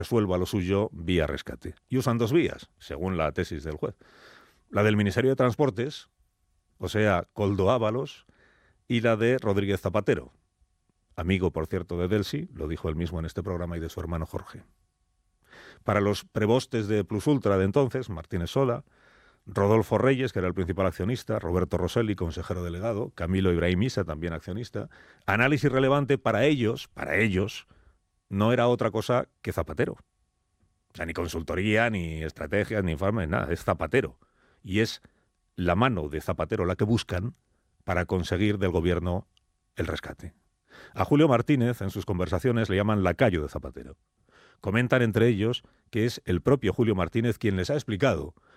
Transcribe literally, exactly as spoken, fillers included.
resuelva lo suyo vía rescate. Y usan dos vías, según la tesis del juez. La del Ministerio de Transportes, o sea, Koldo Ábalos, y la de Rodríguez Zapatero, amigo, por cierto, de Delcy, lo dijo él mismo en este programa, y de su hermano Jorge. Para los prebostes de Plus Ultra de entonces, Martínez Sola, Rodolfo Reyes, que era el principal accionista, Roberto Rosselli, consejero delegado, Camilo Ibrahim Issa, también accionista, análisis relevante para ellos, para ellos, no era otra cosa que Zapatero. O sea, ni consultoría, ni estrategias, ni informes, nada, es Zapatero. Y es la mano de Zapatero la que buscan para conseguir del gobierno el rescate. A Julio Martínez, en sus conversaciones, le llaman lacayo de Zapatero. Comentan entre ellos que es el propio Julio Martínez quien les ha explicado